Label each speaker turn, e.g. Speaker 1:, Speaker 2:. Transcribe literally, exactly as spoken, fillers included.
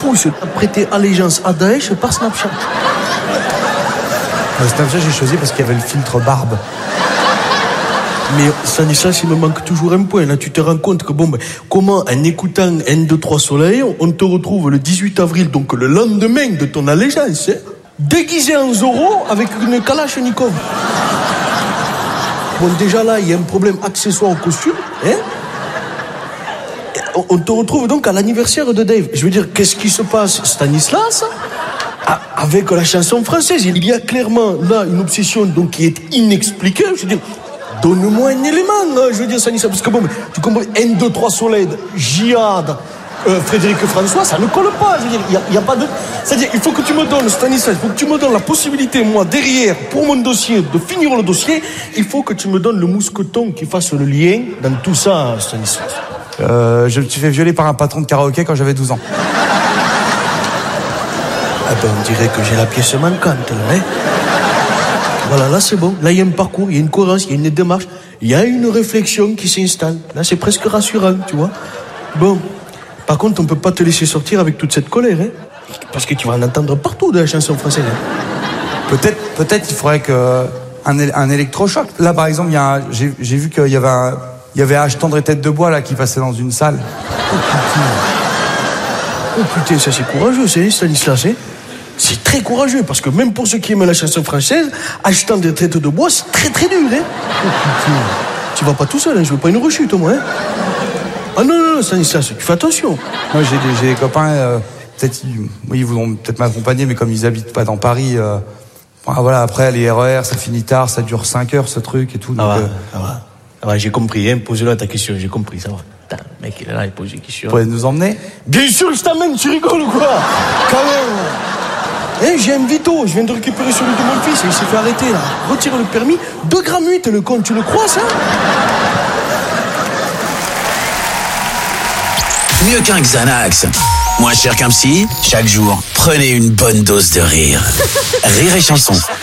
Speaker 1: Pousse a prêté allégeance à Daesh par Snapchat.
Speaker 2: Le Snapchat, j'ai choisi parce qu'il y avait le filtre barbe.
Speaker 1: Mais Stanislas, il me manque toujours un point. Là, tu te rends compte que, bon, ben, comment, en écoutant un, deux, trois soleils, on te retrouve le dix-huit avril, donc le lendemain de ton allégeance, hein, déguisé en Zorro avec une Kalachnikov. Bon, déjà là, il y a un problème accessoire au costume, hein. On te retrouve donc à l'anniversaire de Dave. Je veux dire, qu'est-ce qui se passe, Stanislas, avec la chanson française? Il y a clairement là une obsession donc qui est inexpliquée. Je veux dire, donne-moi un élément, hein, je veux dire, Stanislas, parce que bon, tu comprends, un, deux, trois soleils, Jihad, euh, Frédéric François, ça ne colle pas. Je veux dire, il n'y a, a pas de. C'est-à-dire, il faut que tu me donnes, Stanislas, il faut que tu me donnes la possibilité, moi, derrière, pour mon dossier, de finir le dossier, il faut que tu me donnes le mousqueton qui fasse le lien dans tout ça, Stanislas.
Speaker 2: Euh, je me suis fait violer par un patron de karaoké quand j'avais douze ans.
Speaker 1: Ah ben, on dirait que j'ai la pièce manquante, là, hein. Voilà, là c'est bon. Là, il y a un parcours, il y a une cohérence, il y a une démarche, il y a une réflexion qui s'installe. Là, c'est presque rassurant, tu vois. Bon, par contre, on peut pas te laisser sortir avec toute cette colère, hein, parce que tu vas en entendre partout de la chanson française. Hein.
Speaker 2: Peut-être, peut-être, il faudrait que un, un électrochoc. Là, par exemple, il y a un, j'ai, j'ai vu qu'il y avait un, il y avait H tendre et tête de bois là qui passait dans une salle.
Speaker 1: Oh putain, oh putain, ça c'est courageux, c'est Stanislas, hein. C'est très courageux, parce que même pour ceux qui aiment la chanson française, achetant des têtes de bois, c'est très très dur, hein. Oh putain, tu vas pas tout seul, hein, je veux pas une rechute, moi, hein. Ah non, non, non, Stanislas, tu fais attention.
Speaker 2: Moi, j'ai des, j'ai des copains, euh, peut-être, ils, ils voudront peut-être m'accompagner, mais comme ils habitent pas dans Paris, euh, voilà, après, les R E R, ça finit tard, ça dure cinq heures, ce truc et tout.
Speaker 1: Ah
Speaker 2: donc,
Speaker 1: va,
Speaker 2: euh,
Speaker 1: ah va. Ah va, j'ai compris, hein, pose-le à ta question, j'ai compris, ça va. Putain, le mec, il est là, il pose des questions.
Speaker 2: Vous pouvez nous emmener?
Speaker 1: Bien sûr, je t'amène, tu rigoles ou quoi? Quand même. Hein, j'ai un Vito, je viens de récupérer celui de mon fils, il s'est fait arrêter, là. Retire le permis, deux grammes huit, le con, tu le crois, ça?
Speaker 3: Mieux qu'un Xanax, moins cher qu'un psy, chaque jour, prenez une bonne dose de rire. Rire et chanson.